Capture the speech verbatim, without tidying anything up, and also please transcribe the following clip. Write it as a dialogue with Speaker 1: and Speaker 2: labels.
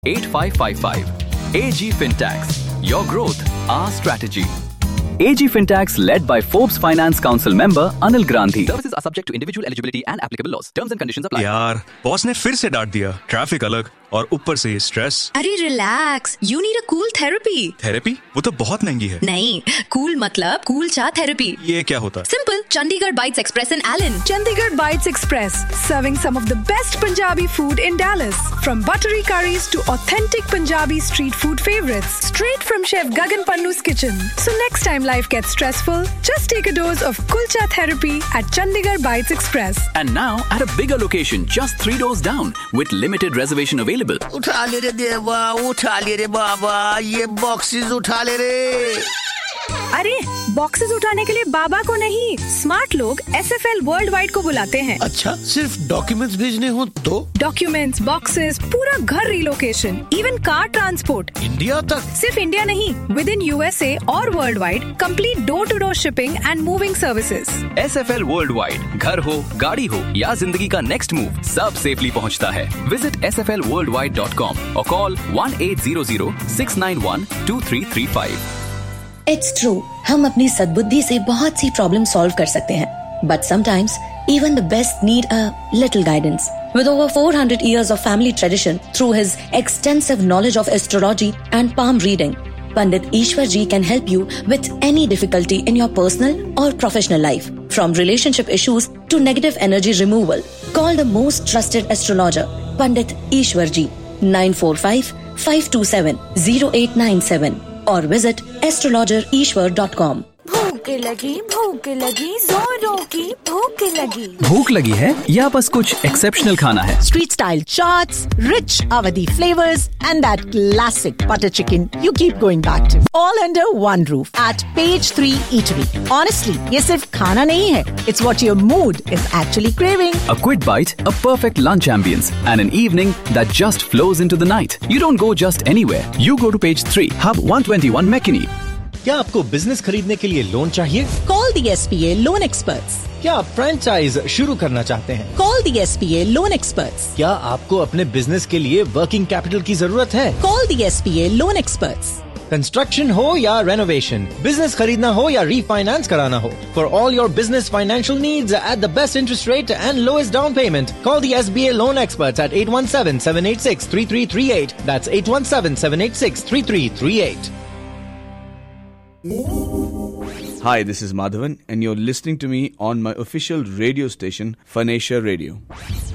Speaker 1: eight five five five. A G Fintax. Your growth, our strategy. A G Fintax, led by Forbes Finance Council member Anil Gandhi. Services are subject to individual eligibility and applicable laws. Terms and conditions apply.
Speaker 2: यार, boss ने फिर से डांट दिया. Traffic अलग और ऊपर से स्ट्रेस.
Speaker 3: अरे relax, you need a cool therapy.
Speaker 2: Therapy? वो तो बहुत महंगी है.
Speaker 3: नहीं, कूल मतलब कूल चा थेरेपी.
Speaker 2: ये क्या होता है?
Speaker 3: Simple, Chandigarh bytes express in Elon.
Speaker 4: Chandigarh Bites Express, serving some of the best Punjabi food in Dallas. From buttery curries to authentic Punjabi street food favorites, straight from Chef Gagan Pannu's kitchen. So next time life gets stressful, just take a dose of Kulcha therapy at Chandigarh Bites Express.
Speaker 1: And now at a bigger location, just three doors down, with limited reservation available.
Speaker 5: उठा ले रे देवा, उठा ले रे बाबा, ये boxes उठा ले रे.
Speaker 4: अरे बॉक्सेस उठाने के लिए बाबा को नहीं, स्मार्ट लोग S F L world wide को बुलाते हैं.
Speaker 5: अच्छा, सिर्फ डॉक्यूमेंट्स भेजने हो तो?
Speaker 4: डॉक्यूमेंट्स, बॉक्सेस, पूरा घर relocation, even car transport.
Speaker 5: India तक?
Speaker 4: सिर्फ इंडिया नहीं, विद इन यूएसए और world wide, complete door to door shipping and moving services.
Speaker 1: S F L world wide, घर हो, गाड़ी हो या जिंदगी का नेक्स्ट मूव, सब सेफली पहुंचता है. Visit S F L world wide dot com और call one eight zero zero six nine one two three three five.
Speaker 6: It's true, हम अपनी सद्बुद्धि से बहुत सी प्रॉब्लम सॉल्व कर सकते हैं, but sometimes even the best need a little guidance. With over four hundred years of family tradition, through his extensive knowledge of astrology and palm reading, Pandit Ishwar Ji can help you with any difficulty in your personal or professional life, from relationship issues to negative energy removal. Call the most trusted astrologer, Pandit Ishwar Ji, nine four five five two seven zero eight nine seven. और visit astrologer ईश्वर dot com.
Speaker 7: भूख लगी, भूख लगी, जोरों की भूख लगी.
Speaker 1: भूख लगी है या बस कुछ एक्सेप्शनल खाना है?
Speaker 8: Street style chaats, rich Awadhi flavors, and that classic butter chicken you keep going back to. All under one roof at Page three Eatery. Honestly, ये सिर्फ खाना नहीं है. It's what your mood is actually craving.
Speaker 1: A quick bite, a perfect lunch ambience, and an evening that just flows into the night. You don't go just anywhere. You go to Page three, Hub one twenty-one McKinney.
Speaker 9: क्या आपको business खरीदने के लिए loan चाहिए?
Speaker 8: Call the S P A Loan Experts.
Speaker 9: क्या आप franchise शुरू करना चाहते हैं?
Speaker 8: Call the S P A Loan Experts.
Speaker 9: क्या आपको अपने बिजनेस के लिए वर्किंग कैपिटल की जरूरत है?
Speaker 8: Call the S P A Loan Experts.
Speaker 9: Construction हो या रेनोवेशन, बिजनेस खरीदना हो या रीफाइनेंस कराना हो, for all your business financial needs at the best interest rate and lowest down payment, call the S B A Loan Experts at eight one seven seven eight six three three three eight. That's eight one seven seven eight six three three three eight.
Speaker 10: Hi, this is Madhavan and you're listening to me on my official radio station, Phanesha Radio.